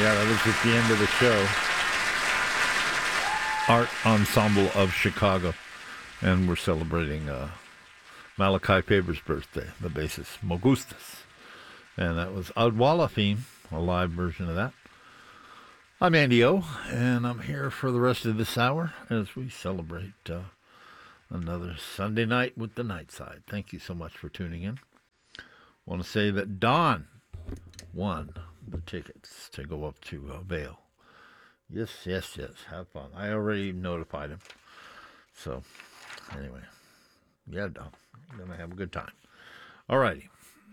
Yeah, that was at the end of the show. Art Ensemble of Chicago. And we're celebrating Malachi Faber's birthday, the bassist, Mogustus. And that was Odwalla theme, a live version of that. I'm Andy O, and I'm here for the rest of this hour as we celebrate another Sunday night with the Nightside. Thank you so much for tuning in. I want to say that Don won the tickets to go up to Vail. Yes. Have fun. I already notified him. So, anyway. Yeah, Don. I'm going to have a good time. All righty.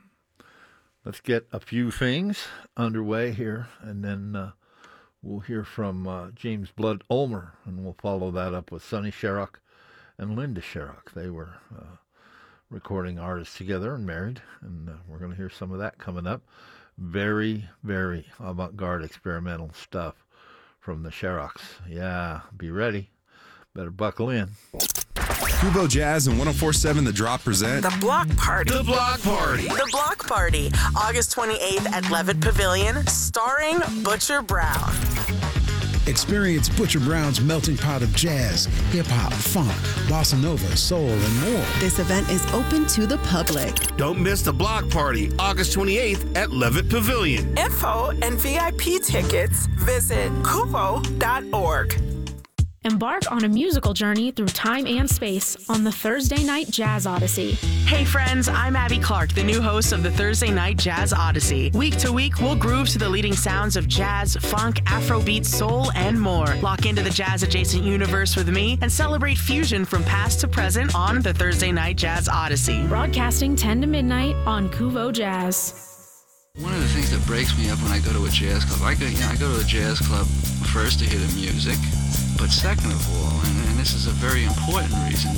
Let's get a few things underway here, and then we'll hear from James Blood Ulmer, and we'll follow that up with Sonny Sharrock and Linda Sharrock. They were recording artists together and married, and we're going to hear some of that coming up. Very, very avant-garde experimental stuff from the Sharrocks. Yeah, be ready. Better buckle in. Kubo Jazz and 104.7 The Drop present The Block Party. The Block Party. The Block Party, August 28th at Levitt Pavilion, starring Butcher Brown. Experience Butcher Brown's melting pot of jazz, hip-hop, funk, bossa nova, soul, and more. This event is open to the public. Don't miss the Block Party, August 28th at Levitt Pavilion. Info and VIP tickets, visit kubo.org. Embark on a musical journey through time and space on the Thursday Night Jazz Odyssey. Hey friends, I'm Abby Clark, the new host of the Thursday Night Jazz Odyssey. Week to week, we'll groove to the leading sounds of jazz, funk, Afrobeat, soul, and more. Lock into the jazz-adjacent universe with me and celebrate fusion from past to present on the Thursday Night Jazz Odyssey. Broadcasting 10 to midnight on Kuvo Jazz. One of the things that breaks me up when I go to a jazz club, I go to a jazz club first to hear the music, but second of all, and this is a very important reason,